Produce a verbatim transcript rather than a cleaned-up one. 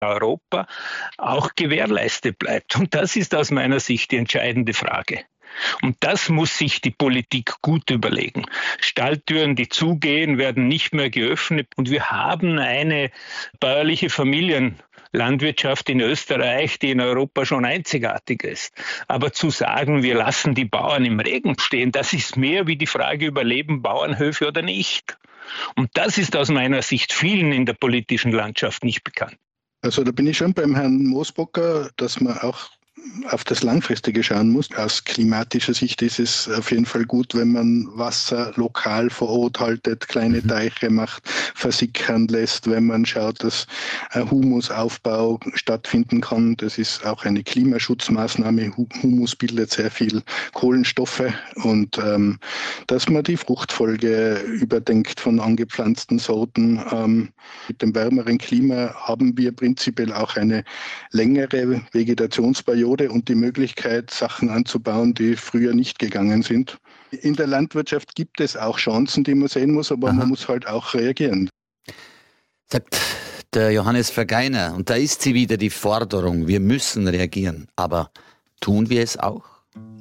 Europa auch gewährleistet bleibt. Und das ist aus meiner Sicht die entscheidende Frage. Und das muss sich die Politik gut überlegen. Stalltüren, die zugehen, werden nicht mehr geöffnet. Und wir haben eine bäuerliche Familienlandwirtschaft in Österreich, die in Europa schon einzigartig ist. Aber zu sagen, wir lassen die Bauern im Regen stehen, das ist mehr wie die Frage, überleben Bauernhöfe oder nicht. Und das ist aus meiner Sicht vielen in der politischen Landschaft nicht bekannt. Also da bin ich schon beim Herrn Moosbocker, dass man auch auf das Langfristige schauen muss. Aus klimatischer Sicht ist es auf jeden Fall gut, wenn man Wasser lokal vor Ort haltet, kleine Teiche macht, versickern lässt, wenn man schaut, dass ein Humusaufbau stattfinden kann. Das ist auch eine Klimaschutzmaßnahme. Humus bildet sehr viel Kohlenstoffe und ähm, dass man die Fruchtfolge überdenkt von angepflanzten Sorten. Ähm, mit dem wärmeren Klima haben wir prinzipiell auch eine längere Vegetationsperiode und die Möglichkeit, Sachen anzubauen, die früher nicht gegangen sind. In der Landwirtschaft gibt es auch Chancen, die man sehen muss, aber Aha. man muss halt auch reagieren. Sagt der Johannes Vergeiner, und da ist sie wieder die Forderung, wir müssen reagieren. Aber tun wir es auch?